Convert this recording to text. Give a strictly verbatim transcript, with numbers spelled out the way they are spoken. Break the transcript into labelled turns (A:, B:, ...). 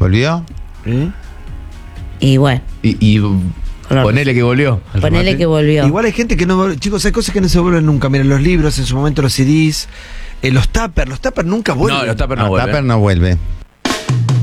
A: ¿Volvió?
B: ¿Eh?
C: Y bueno.
A: Y, y ponele que volvió.
C: Ponele
A: remate.
C: que volvió.
B: Igual hay gente que no... Chicos, hay cosas que no se vuelven nunca. Miren, los libros, en su momento los C Ds, eh, los tuppers. Los tuppers nunca vuelven.
D: No, los tuppers no
A: No,
D: vuelven.
A: Tupper no vuelve.